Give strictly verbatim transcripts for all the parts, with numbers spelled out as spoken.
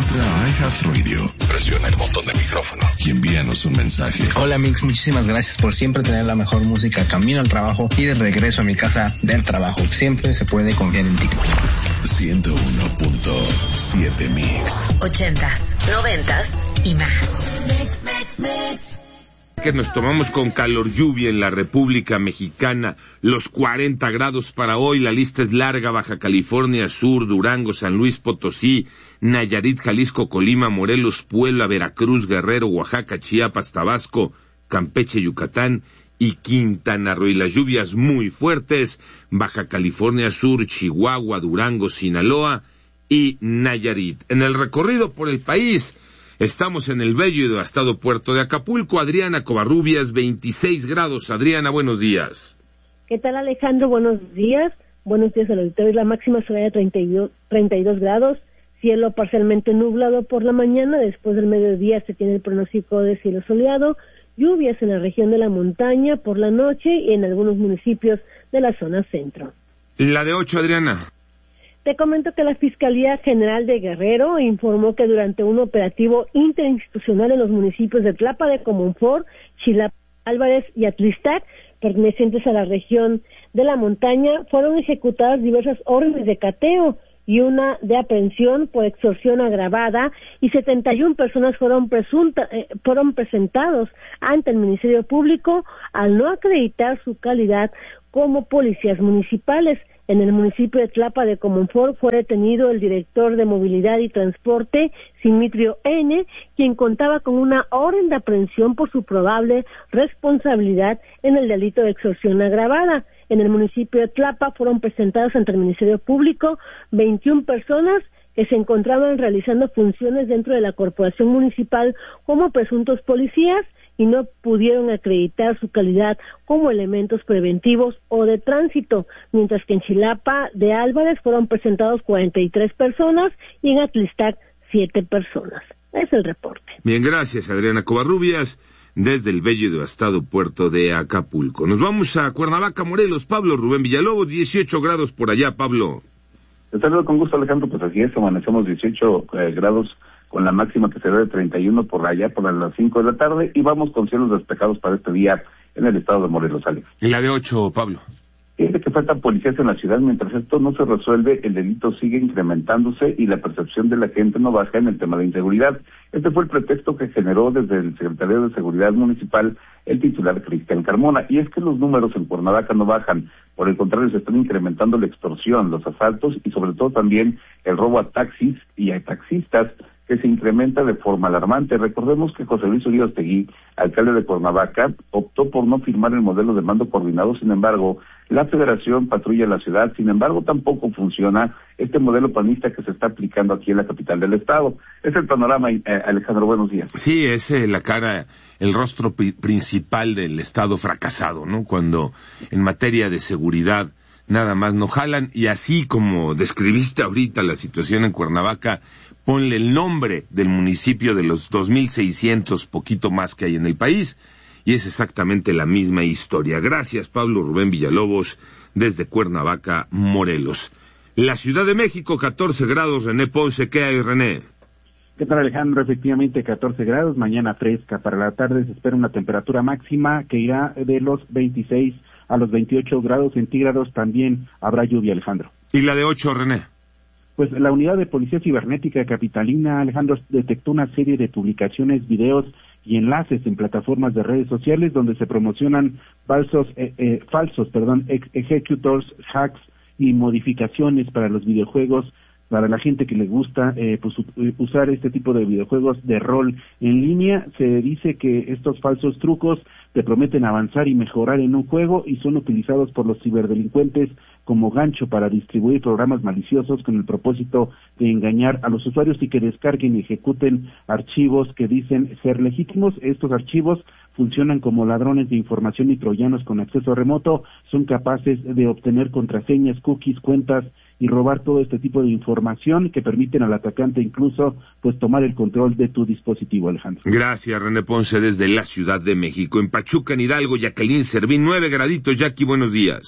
Entra a iHeartRadio, presiona el botón de micrófono y envíanos un mensaje. Hola Mix, muchísimas gracias por siempre tener la mejor música camino al trabajo y de regreso a mi casa del trabajo. Siempre se puede confiar en ti. ciento uno punto siete Mix. Ochentas, noventas y más. Mix, mix, mix. Que nos tomamos con calor lluvia en la República Mexicana, los cuarenta grados para hoy, la lista es larga: Baja California Sur, Durango, San Luis Potosí, Nayarit, Jalisco, Colima, Morelos, Puebla, Veracruz, Guerrero, Oaxaca, Chiapas, Tabasco, Campeche, Yucatán y Quintana Roo. Y las lluvias muy fuertes: Baja California Sur, Chihuahua, Durango, Sinaloa y Nayarit. En el recorrido por el país, estamos en el bello y devastado puerto de Acapulco. Adriana Covarrubias, veintiséis grados. Adriana, buenos días. ¿Qué tal, Alejandro? Buenos días. Buenos días al auditorio. La máxima será de treinta y dos, treinta y dos grados. Cielo parcialmente nublado por la mañana. Después del mediodía se tiene el pronóstico de cielo soleado. Lluvias en la región de la montaña por la noche y en algunos municipios de la zona centro. La de ocho, Adriana. Te comento que la Fiscalía General de Guerrero informó que durante un operativo interinstitucional en los municipios de Tlapa de Comonfort, Chilapa, Álvarez y Atlistac, pertenecientes a la región de la montaña, fueron ejecutadas diversas órdenes de cateo y una de aprehensión por extorsión agravada, y setenta y una personas fueron presunta, eh, fueron presentados ante el Ministerio Público al no acreditar su calidad como policías municipales. En el municipio de Tlapa de Comonfort fue detenido el director de Movilidad y Transporte, Simitrio N., quien contaba con una orden de aprehensión por su probable responsabilidad en el delito de extorsión agravada. En el municipio de Tlapa fueron presentados ante el Ministerio Público veintiuna personas que se encontraban realizando funciones dentro de la corporación municipal como presuntos policías y no pudieron acreditar su calidad como elementos preventivos o de tránsito, mientras que en Chilapa de Álvarez fueron presentados cuarenta y tres personas y en Atlistac siete personas. Es el reporte. Bien, gracias, Adriana Covarrubias, desde el bello y devastado puerto de Acapulco. Nos vamos a Cuernavaca, Morelos. Pablo Rubén Villalobos, dieciocho grados por allá, Pablo. Te saludo con gusto, Alejandro. Pues así es, amanecemos dieciocho eh, grados con la máxima que será de treinta y uno por allá, por las cinco de la tarde, y vamos con cielos despejados para este día en el estado de Morelos, Alex. Y la de ocho, Pablo. Fíjate que faltan policías en la ciudad. Mientras esto no se resuelve, el delito sigue incrementándose y la percepción de la gente no baja en el tema de inseguridad. Este fue el pretexto que generó desde el Secretario de Seguridad Municipal el titular Cristian Carmona. Y es que los números en Cuernavaca no bajan. Por el contrario, se están incrementando la extorsión, los asaltos y sobre todo también el robo a taxis y a taxistas, que se incrementa de forma alarmante. Recordemos que José Luis Uriostegui, alcalde de Cuernavaca, optó por no firmar el modelo de mando coordinado. Sin embargo, la Federación patrulla la ciudad. Sin embargo, tampoco funciona este modelo panista que se está aplicando aquí en la capital del estado. Es el panorama, eh, Alejandro, buenos días. Sí, es eh, la cara, el rostro pri- principal del estado fracasado, ¿no? Cuando en materia de seguridad nada más no jalan, y así como describiste ahorita la situación en Cuernavaca, ponle el nombre del municipio de los dos mil seiscientos, poquito más que hay en el país, y es exactamente la misma historia. Gracias, Pablo Rubén Villalobos, desde Cuernavaca, Morelos. La Ciudad de México, catorce grados, René Ponce. ¿Qué hay, René? ¿Qué tal, Alejandro? Efectivamente, catorce grados, mañana fresca. Para la tarde se espera una temperatura máxima que irá de los veintiséis a los veintiocho grados centígrados. También habrá lluvia, Alejandro. ¿Y la de ocho, René? Pues la unidad de policía cibernética capitalina, Alejandro, detectó una serie de publicaciones, videos y enlaces en plataformas de redes sociales donde se promocionan falsos, eh, eh, falsos, perdón, ex executors, hacks y modificaciones para los videojuegos, para la gente que le gusta eh, pues, usar este tipo de videojuegos de rol en línea. Se dice que estos falsos trucos te prometen avanzar y mejorar en un juego y son utilizados por los ciberdelincuentes como gancho para distribuir programas maliciosos con el propósito de engañar a los usuarios y que descarguen y ejecuten archivos que dicen ser legítimos. Estos archivos funcionan como ladrones de información y troyanos con acceso remoto, son capaces de obtener contraseñas, cookies, cuentas y robar todo este tipo de información que permiten al atacante incluso pues tomar el control de tu dispositivo, Alejandro. Gracias, René Ponce, desde la Ciudad de México. En Pachuca, en Hidalgo, Jacqueline Servín, nueve graditos. Jackie, buenos días.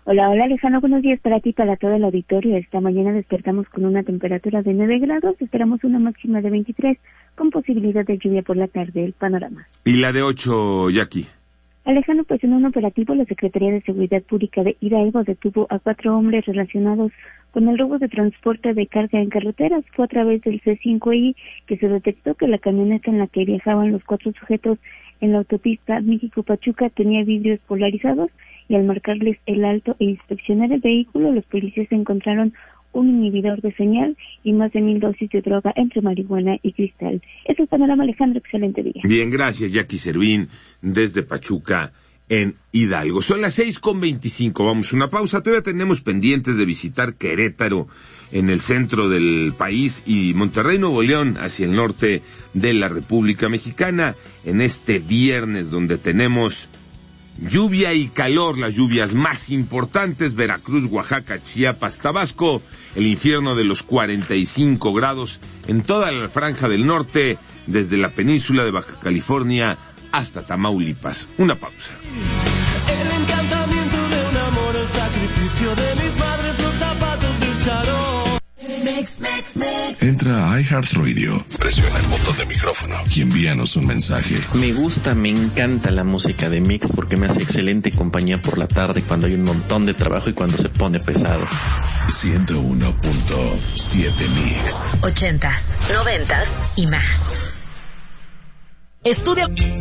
Hola, hola Alejandro, buenos días para ti, para todo el auditorio. Esta mañana despertamos con una temperatura de nueve grados, esperamos una máxima de veintitrés, con posibilidad de lluvia por la tarde. El panorama. ¿Y la de ocho, Jackie? Alejandro, pues en un operativo la Secretaría de Seguridad Pública de Hidalgo detuvo a cuatro hombres relacionados con el robo de transporte de carga en carreteras. Fue a través del C cinco I que se detectó que la camioneta en la que viajaban los cuatro sujetos en la autopista México-Pachuca tenía vidrios polarizados y al marcarles el alto e inspeccionar el vehículo, los policías encontraron un inhibidor de señal y más de mil dosis de droga entre marihuana y cristal. Es el panorama, Alejandro, excelente día. Bien, gracias, Jackie Servín, desde Pachuca, en Hidalgo. Son las seis con veinticinco, vamos a una pausa. Todavía tenemos pendientes de visitar Querétaro, en el centro del país, y Monterrey, Nuevo León, hacia el norte de la República Mexicana, en este viernes donde tenemos lluvia y calor, las lluvias más importantes, Veracruz, Oaxaca, Chiapas, Tabasco, el infierno de los cuarenta y cinco grados en toda la franja del norte, desde la península de Baja California hasta Tamaulipas. Una pausa. El encantamiento de un amor, el sacrificio de mis madres, los zapatos del charol. Mix, mix, mix. Entra a iHeartRadio, presiona el botón de micrófono y envíanos un mensaje. Me gusta, me encanta la música de Mix porque me hace excelente compañía por la tarde cuando hay un montón de trabajo y cuando se pone pesado. ciento uno punto siete Mix. Ochentas, noventas y más. Estudia